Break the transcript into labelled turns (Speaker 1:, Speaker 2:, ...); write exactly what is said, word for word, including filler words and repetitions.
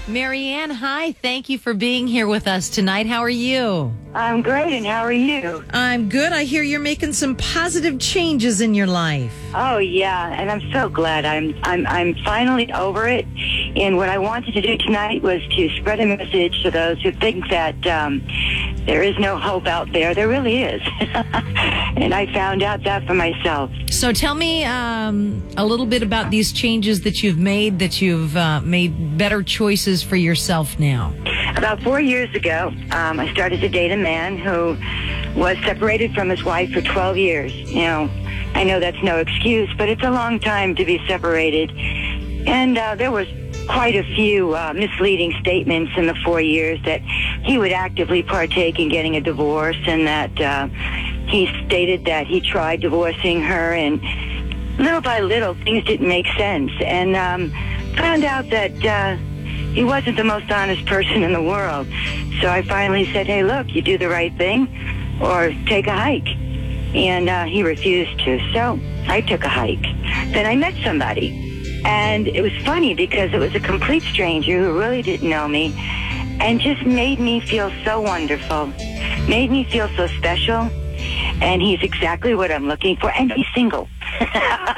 Speaker 1: Marianne, hi. Thank you for being here with us tonight. How are you?
Speaker 2: I'm great, and how are you?
Speaker 1: I'm good. I hear you're making some positive changes in your life.
Speaker 2: Oh yeah, and I'm so glad. I'm I'm I'm finally over it. And what I wanted to do tonight was to spread a message to those who think that um, there is no hope out there. There really is, and I found out that for myself.
Speaker 1: So tell me um, a little bit about these changes that you've made, that you've uh, made better choices for yourself now.
Speaker 2: About four years ago, um, I started to date a man who was separated from his wife for twelve years. You know, I know that's no excuse, but it's a long time to be separated. And uh, there was quite a few uh, misleading statements in the four years that he would actively partake in getting a divorce, and that uh, he stated that he tried divorcing her, and little by little things didn't make sense. And um, found out that uh, he wasn't the most honest person in the world. So I finally said, hey, look, you do the right thing or take a hike. And uh, he refused to. So I took a hike. Then I met somebody. And it was funny because it was a complete stranger who really didn't know me and just made me feel so wonderful, made me feel so special. And he's exactly what I'm looking for. And he's single.